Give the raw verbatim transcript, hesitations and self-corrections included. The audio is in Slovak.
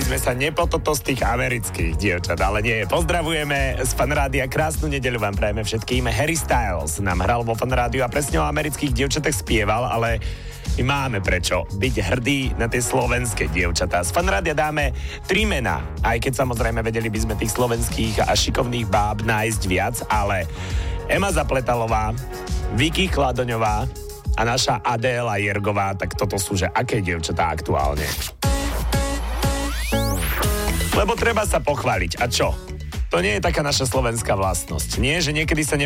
aby sme sa nepototo z tých amerických dievčat, ale nie. Pozdravujeme z Fanrádia, krásnu nedeľu vám prajeme všetkým. Harry Styles nám hral vo Fanrádiu a presne o amerických dievčatách spieval, ale my máme prečo byť hrdí na tie slovenské dievčatá. Z Fanrádia dáme tri mená, aj keď samozrejme vedeli by sme tých slovenských a šikovných báb nájsť viac, ale Ema Zapletalová, Vicky Chladoňová a naša Adéla Jergová, tak toto sú, že aké dievčatá aktuálne. Lebo treba sa pochváliť. A čo? To nie je taká naša slovenská vlastnosť. Nie, že niekedy sa